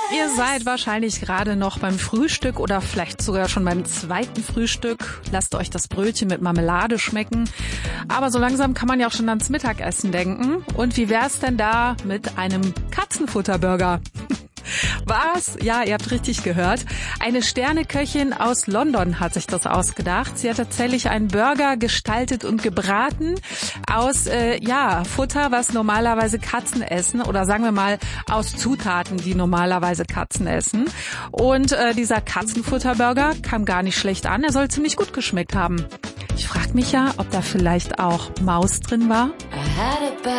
Ihr seid wahrscheinlich gerade noch beim Frühstück oder vielleicht sogar schon beim zweiten Frühstück. Lasst euch das Brötchen mit Marmelade schmecken. Aber so langsam kann man ja auch schon ans Mittagessen denken. Und wie wär's denn da mit einem Katzenfutterburger? Was? Ja, ihr habt richtig gehört. Eine Sterneköchin aus London hat sich das ausgedacht. Sie hat tatsächlich einen Burger gestaltet und gebraten aus Futter, was normalerweise Katzen essen, oder sagen wir mal aus Zutaten, die normalerweise Katzen essen. Und dieser Katzenfutterburger kam gar nicht schlecht an. Er soll ziemlich gut geschmeckt haben. Ich frage mich ja, ob da vielleicht auch Maus drin war.